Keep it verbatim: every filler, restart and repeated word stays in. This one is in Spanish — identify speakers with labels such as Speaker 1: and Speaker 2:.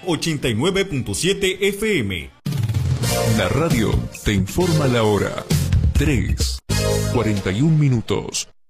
Speaker 1: ochenta y nueve punto siete F M.
Speaker 2: La radio te informa la hora. tres, cuarenta y un minutos.